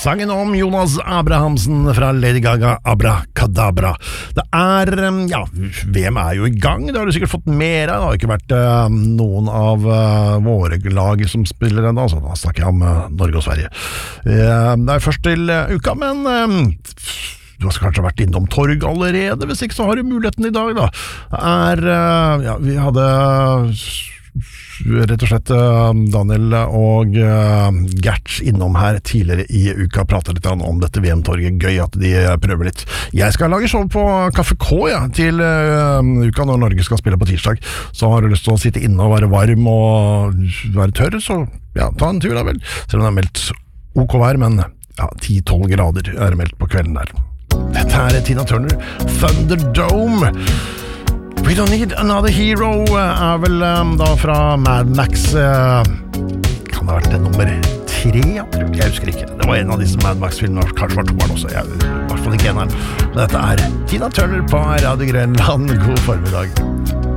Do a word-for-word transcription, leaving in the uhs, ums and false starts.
Sangen om Jonas Abrahamsen fra Lady Gaga, Abracadabra. Det er, ja, V M er jo i gang, det har du sikkert fått mer av. Det har ikke vært uh, noen av uh, våre lag som spiller enda, altså da snakker jeg om uh, Norge og Sverige. Uh, det er først til uh, uka, men uh, du har kanskje vært innom Torg allerede, hvis ikke så har du muligheten i dag da. Det er, uh, ja, vi hadde rett og slett Daniel og Gert innom her tidligere i uka, pratet litt om dette V M-torget. Gøy at de prøver litt. Jeg skal lage show på Kaffe K ja, til uka når Norge skal spille på tirsdag. Så har du lyst til å sitte inne og være varm og være tørr, så ja, ta en tur da vel. Selv om det er meldt ok vær, men ja, ti til tolv grader er meldt på kvelden der. Dette er Tina Turner, Thunderdome. We Don't Need Another Hero er vel um, da fra Mad Max uh, kan det ha vært det nummer tre, jeg, jeg husker ikke det var en av disse Mad Max-filmene, kanskje var toeren også jeg, i hvert fall ikke en her. Dette er Tina Turner på Radio Grønland, god formiddag.